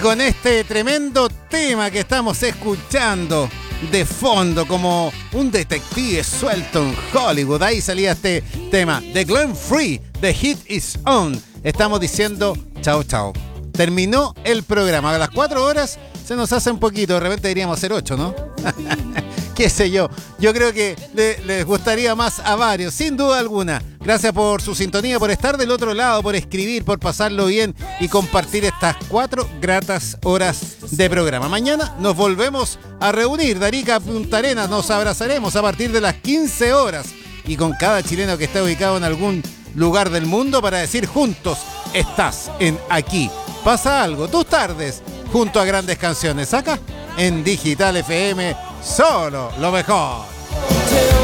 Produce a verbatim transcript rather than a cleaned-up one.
Con este tremendo tema que estamos escuchando de fondo como un detective suelto en Hollywood. Ahí salía este tema de Glenn Free, The Hit Is On. Estamos diciendo chao, chao. Terminó el programa. A las cuatro horas se nos hace un poquito. De repente deberíamos hacer ocho, ¿no? Qué sé yo. Yo creo que le, les gustaría más a varios, sin duda alguna. Gracias por su sintonía, por estar del otro lado, por escribir, por pasarlo bien y compartir estas cuatro gratas horas de programa. Mañana nos volvemos a reunir de Arica a Punta Arenas. Nos abrazaremos a partir de las quince horas y con cada chileno que esté ubicado en algún lugar del mundo para decir juntos, estás en Aquí Pasa Algo. Tus tardes junto a grandes canciones acá en Digital F M. Solo lo mejor.